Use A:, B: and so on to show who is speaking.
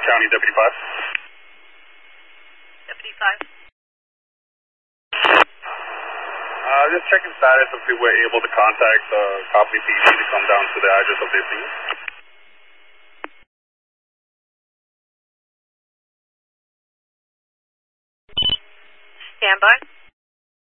A: County, Deputy 5.
B: Deputy 5.
A: Just checking status if we were able to contact the Copley PD to come down to the address of their scene.
B: Stand by.